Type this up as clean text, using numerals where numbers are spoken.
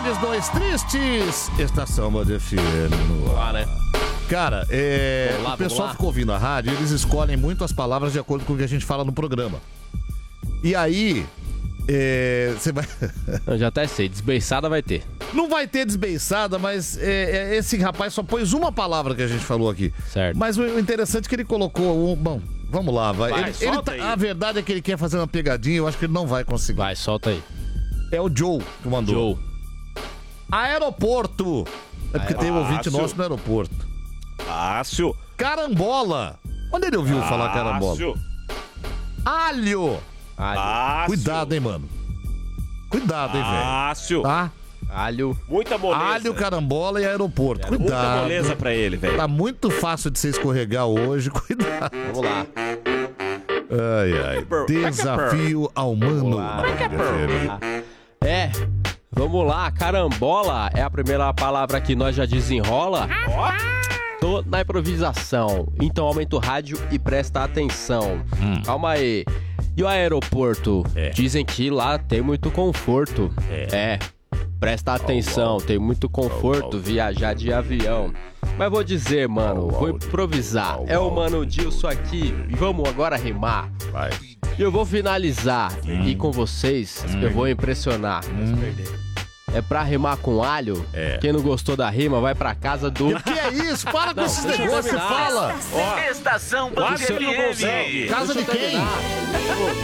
Aqueles dois tristes. Estação Band FM no ar, né? Cara, o pessoal ficou ouvindo a rádio, eles escolhem muito as palavras de acordo com o que a gente fala no programa. E aí, você vai... Eu já até sei, desbeiçada vai ter. Não vai ter desbeiçada, mas esse rapaz só pôs uma palavra que a gente falou aqui. Certo. Mas o interessante é que ele colocou bom, vamos lá, vai. A verdade é que ele quer fazer uma pegadinha, eu acho que ele não vai conseguir. Vai, solta aí. É o Joe que mandou. Joe. Aeroporto. É porque tem um ouvinte nosso no aeroporto. Fácil. Carambola. Onde ele ouviu falar carambola? Alho. Cuidado, hein, mano. Cuidado, hein, velho. Fácil. Tá? Alho. Muita moleza. Alho, carambola e aeroporto. Cuidado. Muita moleza pra ele, velho. Tá muito fácil de você escorregar hoje. Cuidado. Vamos lá. Ai. Desafio ao mano. Vamos lá. Carambola é a primeira palavra que nós já desenrola. Tô na improvisação. Então aumenta o rádio e presta atenção. Calma aí. E o aeroporto? Dizem que lá tem muito conforto. Presta atenção, tem muito conforto viajar de avião. Mas vou dizer, mano, vou improvisar. É o Mano Dilson aqui e vamos agora rimar. Vai. E eu vou finalizar e com vocês eu vou impressionar. É pra rimar com alho? Quem não gostou da rima vai pra casa do... O que é isso? Para com esses negócios, você fala. Estação Band FM. Casa de quem?